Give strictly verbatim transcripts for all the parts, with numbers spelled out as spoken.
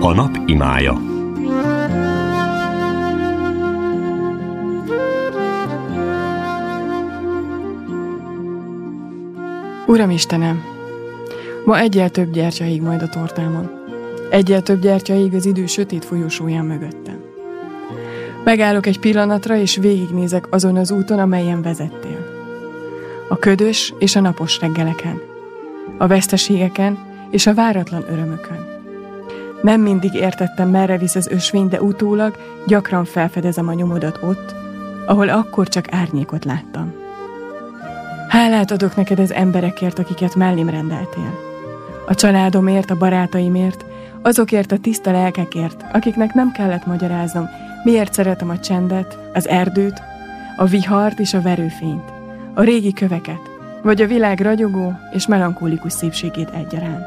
A nap imája. Uram Istenem, ma egyel több gyertya ég majd a tortámon. Egyel több gyertya ég az idő sötét folyosóján mögöttem. Megállok egy pillanatra, és végignézek azon az úton, amelyen vezettél. A ködös és a napos reggeleken, a veszteségeken és a váratlan örömökön. Nem mindig értettem, merre visz az ösvény, de utólag gyakran felfedezem a nyomodat ott, ahol akkor csak árnyékot láttam. Hálát adok neked az emberekért, akiket mellém rendeltél. A családomért, a barátaimért, azokért a tiszta lelkekért, akiknek nem kellett magyaráznom, miért szeretem a csendet, az erdőt, a vihart és a verőfényt, a régi köveket, vagy a világ ragyogó és melankólikus szépségét egyaránt.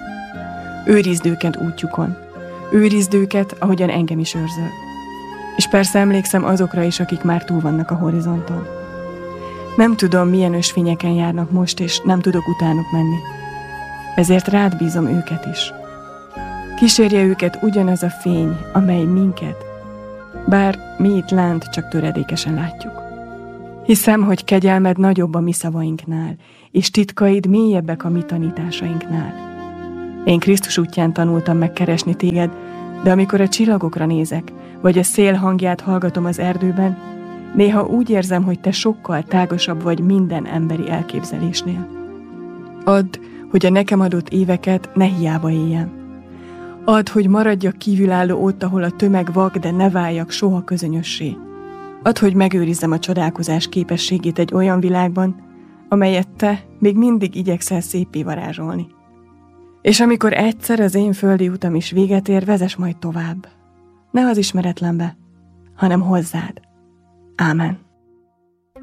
Őrizd őket útjukon, őrizd őket, ahogyan engem is őrzöl. És persze emlékszem azokra is, akik már túl vannak a horizonton. Nem tudom, milyen ösvényeken járnak most, és nem tudok utánuk menni. Ezért rád bízom őket is. Kísérje őket ugyanaz a fény, amely minket, bár mi itt lent csak töredékesen látjuk. Hiszem, hogy kegyelmed nagyobb a mi szavainknál, és titkaid mélyebbek a mi tanításainknál. Én Krisztus útján tanultam megkeresni téged, de amikor a csillagokra nézek, vagy a szél hangját hallgatom az erdőben, néha úgy érzem, hogy te sokkal tágasabb vagy minden emberi elképzelésnél. Add, hogy a nekem adott éveket ne hiába éljem. Add, hogy maradjak kívülálló ott, ahol a tömeg vak, de ne váljak soha közönössé. Add, hogy megőrizzem a csodálkozás képességét egy olyan világban, amelyet te még mindig igyekszel széppé varázsolni. És amikor egyszer az én földi utam is véget ér, vezess majd tovább. Ne az ismeretlenbe, hanem hozzád. Ámen.